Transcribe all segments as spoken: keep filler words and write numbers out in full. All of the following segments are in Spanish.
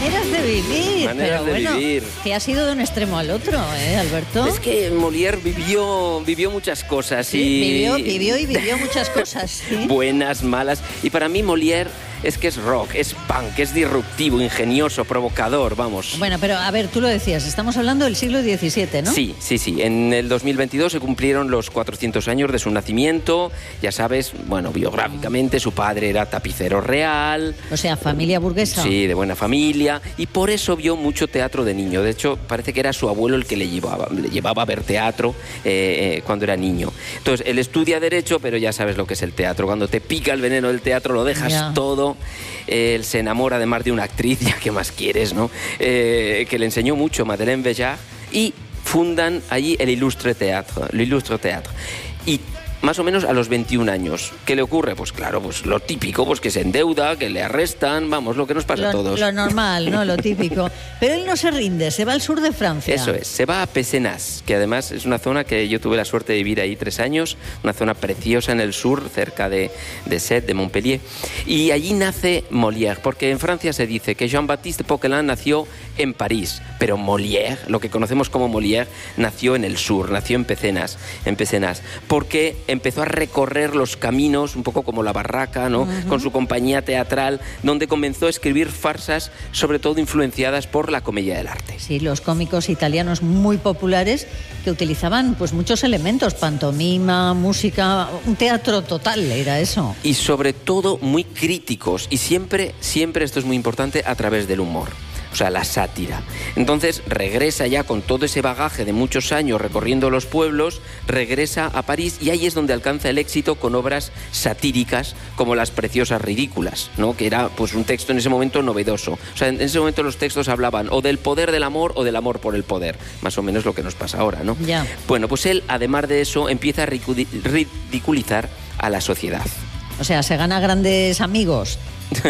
Maneras de vivir. Maneras pero de bueno, vivir. que ha sido de un extremo al otro, ¿eh, Alberto? Es que Molière vivió, vivió muchas cosas. Sí, y... vivió, vivió y vivió muchas cosas. ¿Sí? Buenas, malas. Y para mí Molière es que es rock, es punk, es disruptivo, ingenioso, provocador, vamos. Bueno, pero a ver, tú lo decías, estamos hablando del siglo diecisiete, ¿no? Sí, sí, sí. En el dos mil veintidós se cumplieron los cuatrocientos años de su nacimiento. Ya sabes, bueno, biográficamente su padre era tapicero real. O sea, familia burguesa. Sí, de buena familia. Y por eso vio mucho teatro de niño. De hecho, parece que era su abuelo el que le llevaba, le llevaba a ver teatro eh, eh, cuando era niño. Entonces, él estudia Derecho, pero ya sabes lo que es el teatro. Cuando te pica el veneno del teatro, lo dejas Ya. todo. Él se enamora además de una actriz, ya que más quieres, ¿no? Eh, que le enseñó mucho, Madeleine Béjart, y fundan allí el Illustre Théâtre, el Illustre Théâtre. Y más o menos a los veintiún años. ¿Qué le ocurre? Pues claro, pues lo típico, pues que se endeuda, que le arrestan, vamos, lo que nos pasa lo, a todos. Lo normal, ¿no? Lo típico. Pero él no se rinde, se va al sur de Francia. Eso es, se va a Pézenas, que además es una zona que yo tuve la suerte de vivir ahí tres años, una zona preciosa en el sur, cerca de, de Sète, de Montpellier, y allí nace Molière, porque en Francia se dice que Jean-Baptiste Poquelin nació en París, pero Molière, lo que conocemos como Molière, nació en el sur, nació en Pézenas, en Pézenas, porque empezó a recorrer los caminos, un poco como La Barraca, ¿no? Uh-huh. Con su compañía teatral, donde comenzó a escribir farsas, sobre todo influenciadas por la comedia del arte. Sí, los cómicos italianos muy populares que utilizaban pues muchos elementos, pantomima, música, un teatro total era eso. Y sobre todo muy críticos, y siempre, siempre, esto es muy importante, a través del humor. O sea, la sátira. Entonces regresa ya con todo ese bagaje de muchos años recorriendo los pueblos, regresa a París y ahí es donde alcanza el éxito con obras satíricas como Las Preciosas Ridículas, ¿no? Que era pues un texto en ese momento novedoso. O sea, en ese momento los textos hablaban o del poder del amor o del amor por el poder. Más o menos lo que nos pasa ahora, ¿no? Ya. Bueno, pues él, además de eso, empieza a ridiculizar a la sociedad. O sea, se gana grandes amigos.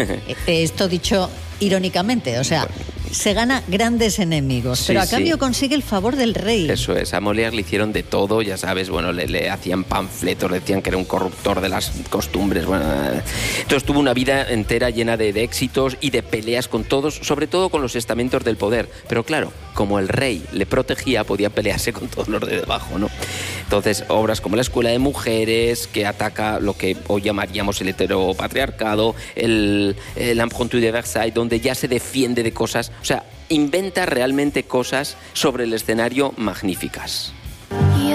Esto dicho irónicamente, o sea, se gana grandes enemigos, sí, pero a sí. cambio consigue el favor del rey. Eso es, a Molière le hicieron de todo, ya sabes, bueno, le, le hacían panfletos, le decían que era un corruptor de las costumbres, bueno, entonces tuvo una vida entera llena de, de éxitos y de peleas con todos, sobre todo con los estamentos del poder, pero claro, como el rey le protegía, podía pelearse con todos los de debajo, ¿no? Entonces, obras como La Escuela de Mujeres, que ataca lo que hoy llamaríamos el heteropatriarcado, el, el Impromptu de Versailles, donde ya se defiende de cosas, o sea, inventa realmente cosas sobre el escenario magníficas. Yo